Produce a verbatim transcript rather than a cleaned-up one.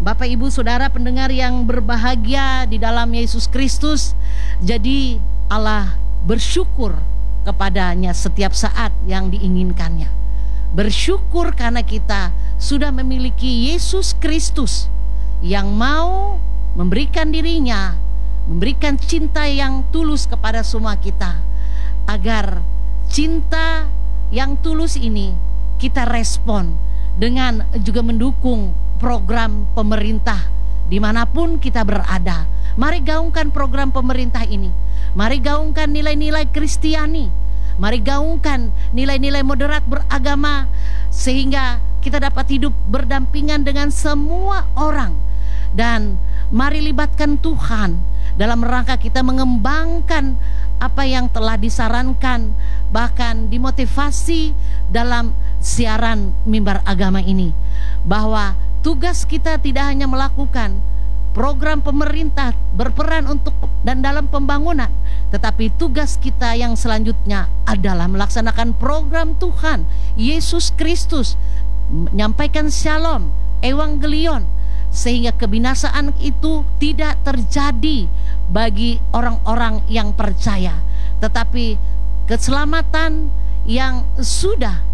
Bapak Ibu Saudara pendengar yang berbahagia di dalam Yesus Kristus, jadi Allah bersyukur kepadanya setiap saat yang diinginkannya. Bersyukur karena kita sudah memiliki Yesus Kristus yang mau memberikan dirinya, memberikan cinta yang tulus kepada semua kita, agar cinta yang tulus ini kita respon dengan juga mendukung program pemerintah dimanapun kita berada. Mari gaungkan program pemerintah ini. Mari gaungkan nilai-nilai Kristiani. Mari gaungkan nilai-nilai moderat beragama, sehingga kita dapat hidup berdampingan dengan semua orang. Dan mari libatkan Tuhan dalam rangka kita mengembangkan apa yang telah disarankan, bahkan dimotivasi dalam siaran mimbar agama ini, bahwa tugas kita tidak hanya melakukan program pemerintah berperan untuk dan dalam pembangunan, tetapi tugas kita yang selanjutnya adalah melaksanakan program Tuhan Yesus Kristus, menyampaikan shalom, evangelion, sehingga kebinasaan itu tidak terjadi bagi orang-orang yang percaya, tetapi keselamatan yang sudah